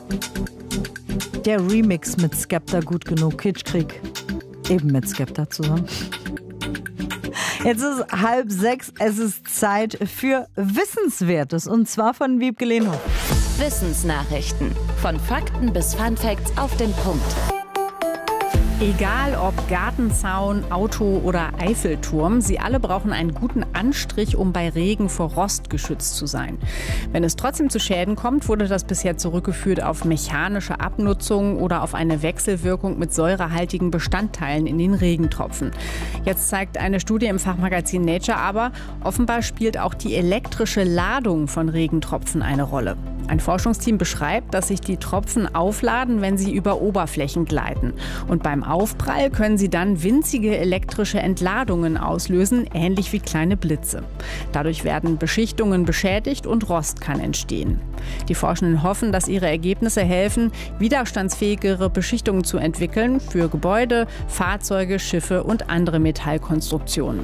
Der Remix mit Skepta gut genug. Kitschkrieg eben mit Skepta zusammen. Jetzt ist 5:30. Es ist Zeit für Wissenswertes. Und zwar von Wiebke Lehnhoff. Wissensnachrichten. Von Fakten bis Funfacts auf den Punkt. Egal ob Gartenzaun, Auto oder Eiffelturm, sie alle brauchen einen guten Anstrich, um bei Regen vor Rost geschützt zu sein. Wenn es trotzdem zu Schäden kommt, wurde das bisher zurückgeführt auf mechanische Abnutzung oder auf eine Wechselwirkung mit säurehaltigen Bestandteilen in den Regentropfen. Jetzt zeigt eine Studie im Fachmagazin Nature aber, offenbar spielt auch die elektrische Ladung von Regentropfen eine Rolle. Ein Forschungsteam beschreibt, dass sich die Tropfen aufladen, wenn sie über Oberflächen gleiten. Und beim Aufprall können sie dann winzige elektrische Entladungen auslösen, ähnlich wie kleine Blitze. Dadurch werden Beschichtungen beschädigt und Rost kann entstehen. Die Forschenden hoffen, dass ihre Ergebnisse helfen, widerstandsfähigere Beschichtungen zu entwickeln für Gebäude, Fahrzeuge, Schiffe und andere Metallkonstruktionen.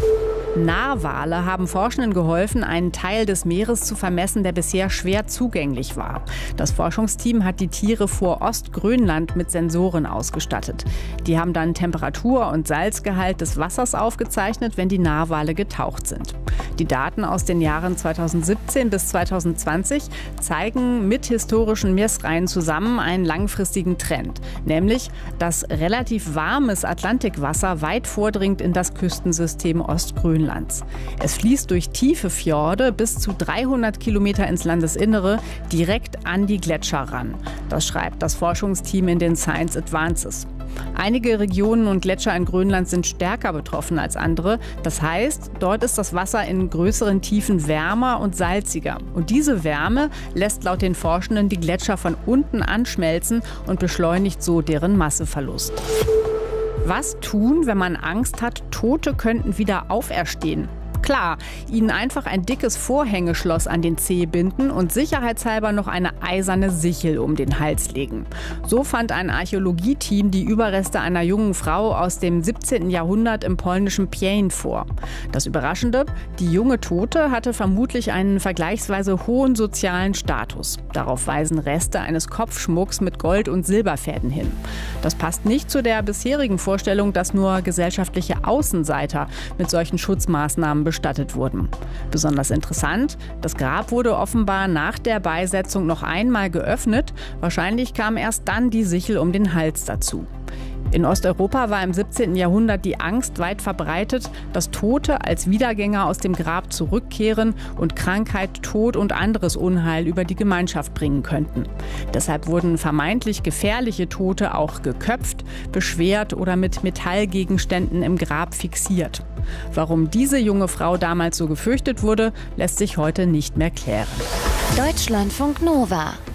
Narwale haben Forschenden geholfen, einen Teil des Meeres zu vermessen, der bisher schwer zugänglich war. Das Forschungsteam hat die Tiere vor Ostgrönland mit Sensoren ausgestattet. Die haben dann Temperatur und Salzgehalt des Wassers aufgezeichnet, wenn die Narwale getaucht sind. Die Daten aus den Jahren 2017 bis 2020 zeigen mit historischen Meeresreihen zusammen einen langfristigen Trend, nämlich dass relativ warmes Atlantikwasser weit vordringt in das Küstensystem Ostgrönlands. Es fließt durch tiefe Fjorde bis zu 300 Kilometer ins Landesinnere direkt an die Gletscher ran. Das schreibt das Forschungsteam in den Science Advances. Einige Regionen und Gletscher in Grönland sind stärker betroffen als andere. Das heißt, dort ist das Wasser in größeren Tiefen wärmer und salziger. Und diese Wärme lässt laut den Forschenden die Gletscher von unten anschmelzen und beschleunigt so deren Masseverlust. Was tun, wenn man Angst hat, Tote könnten wieder auferstehen? Klar, ihnen einfach ein dickes Vorhängeschloss an den Zeh binden und sicherheitshalber noch eine eiserne Sichel um den Hals legen. So fand ein Archäologieteam die Überreste einer jungen Frau aus dem 17. Jahrhundert im polnischen Pień vor. Das Überraschende, die junge Tote hatte vermutlich einen vergleichsweise hohen sozialen Status. Darauf weisen Reste eines Kopfschmucks mit Gold- und Silberfäden hin. Das passt nicht zu der bisherigen Vorstellung, dass nur gesellschaftliche Außenseiter mit solchen Schutzmaßnahmen bestattet wurden. Besonders interessant, das Grab wurde offenbar nach der Beisetzung noch einmal geöffnet. Wahrscheinlich kam erst dann die Sichel um den Hals dazu. In Osteuropa war im 17. Jahrhundert die Angst weit verbreitet, dass Tote als Wiedergänger aus dem Grab zurückkehren und Krankheit, Tod und anderes Unheil über die Gemeinschaft bringen könnten. Deshalb wurden vermeintlich gefährliche Tote auch geköpft, beschwert oder mit Metallgegenständen im Grab fixiert. Warum diese junge Frau damals so gefürchtet wurde, lässt sich heute nicht mehr klären. Deutschlandfunk Nova